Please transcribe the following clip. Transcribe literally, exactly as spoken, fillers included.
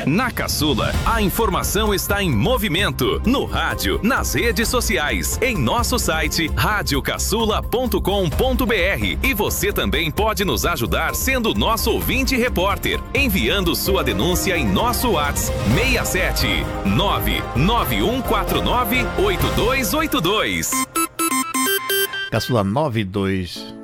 Na Caçula, a informação está em movimento. No rádio, nas redes sociais, em nosso site rádio caçula ponto com ponto br. E você também pode nos ajudar sendo nosso ouvinte repórter, enviando sua denúncia em nosso WhatsApp seis sete nove nove um quatro nove oito dois oito dois. Caçula nove dois